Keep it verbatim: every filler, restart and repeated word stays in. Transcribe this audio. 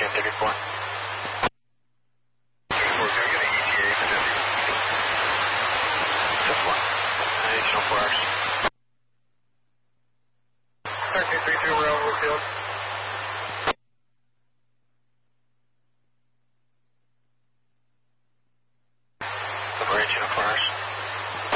thirty-four. thirty-four, can I get an E T A for W? ten four. Additional four hours. thirteen three two, we're over field.